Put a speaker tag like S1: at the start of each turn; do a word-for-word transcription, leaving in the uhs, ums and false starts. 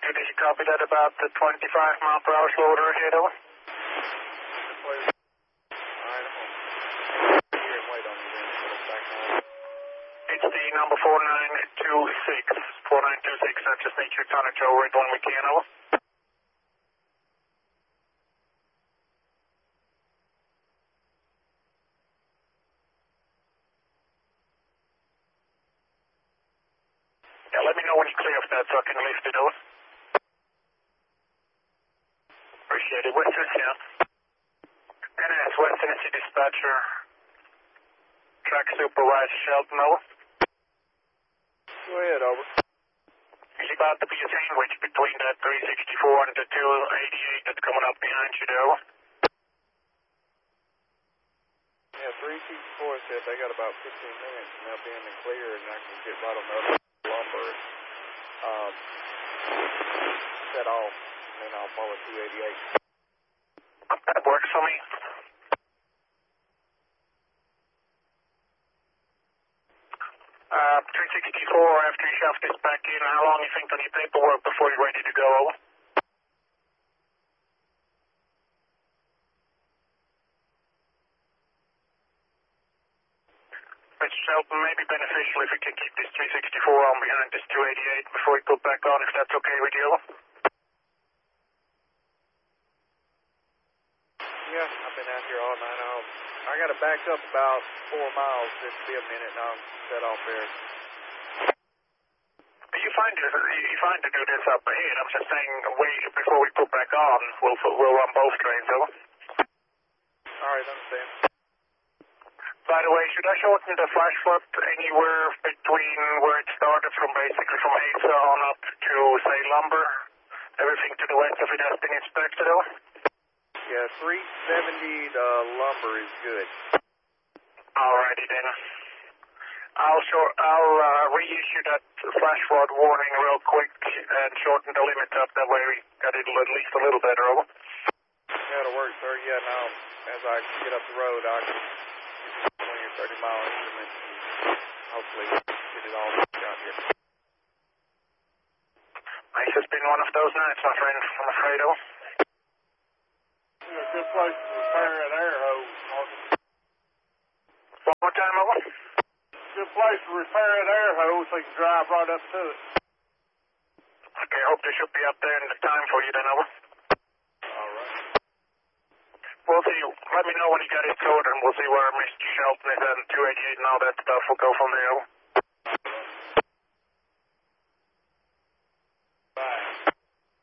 S1: Did you copy that about the twenty-five mile per hour slower ahead over?
S2: Alright, I'm gonna here and wait on you then, put us back on.
S1: It's the number four nine two six. four nine two six, I just need your tonnage over it when we can, over. Yeah, let me know when you clear off that so I can lift it over. Appreciate it. West Tennessee, yeah. N S, West Tennessee dispatcher. Track supervisor Shelton, over.
S2: Go ahead, over.
S1: It's about to be a sandwich between that three sixty-four and the two eighty-eight that's coming up behind you, though.
S2: Yeah, three sixty-four said they got about fifteen minutes and they'll be in the clear and I can get right on the other lumber and um, set off and then I'll follow two eighty-eight.
S1: That works for me. Uh, three sixty-four, after you shove this back in, how long you think on your paperwork before you're ready to go, over? Mister Shelton, may be beneficial if we can keep this three sixty-four on behind this two eighty-eight before we put back on, if that's okay with you.
S2: Yeah, I've been out here all night. I'll, I got to back up about four miles. Just be a minute and I'll set off there.
S1: You find to, you find to do this up ahead. I'm just saying, wait before we put back on, we'll we'll run both trains, over.
S2: All right, understand.
S1: By the way, should I shorten the flash flood anywhere between where it started from, basically from Asa on up to, say, Lumber? Everything to the west of it has been inspected, over?
S2: Yeah, three seventy the lumber is good.
S1: Alrighty then. I'll short, I'll uh, reissue that flash flood warning real quick and shorten the limit up. That way we got it at least a little better, over.
S2: That'll work, sir. Yeah, now as I get up the road, I can twenty or thirty mile increments and hopefully get it all out here.
S1: It's just been one of those nights, my friend, I'm afraid, over.
S2: Yeah, a good place to repair an air hose.
S1: One more time, over.
S2: Good place to repair an air hose so you can drive right up to it.
S1: Okay, I hope they should be up there in the time for you then, over.
S2: All right.
S1: We'll see. Let me know when you got it sorted and we'll see where Mister Shelton is at and two eighty-eight and all that stuff. We'll go from there, over.